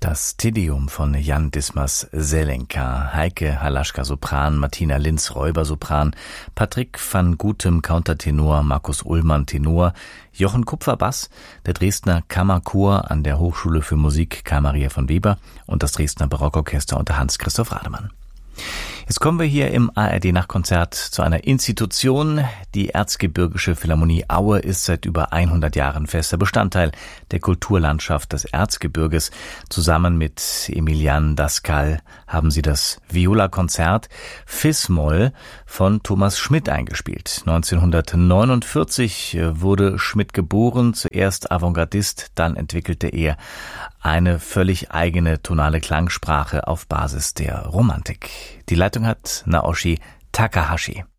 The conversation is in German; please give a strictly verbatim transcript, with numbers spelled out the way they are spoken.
Das Te Deum von Jan Dismas-Selenka, Heike Halaschka Sopran, Martina Linz Räuber Sopran, Patrick van Gutem Countertenor, Markus Ullmann Tenor, Jochen Kupfer Bass, der Dresdner Kammerchor an der Hochschule für Musik Karl Maria von Weber und das Dresdner Barockorchester unter Hans-Christoph Rademann. Jetzt kommen wir hier im A R D-Nachtkonzert zu einer Institution. Die Erzgebirgische Philharmonie Aue ist seit über hundert Jahren fester Bestandteil der Kulturlandschaft des Erzgebirges. Zusammen mit Emilian Daskal haben sie das Viola-Konzert Fis-Moll von Thomas Schmidt eingespielt. neunzehnhundertneunundvierzig wurde Schmidt geboren, zuerst Avantgardist, dann entwickelte er eine völlig eigene tonale Klangsprache auf Basis der Romantik. Die Leitung hat Naoshi Takahashi.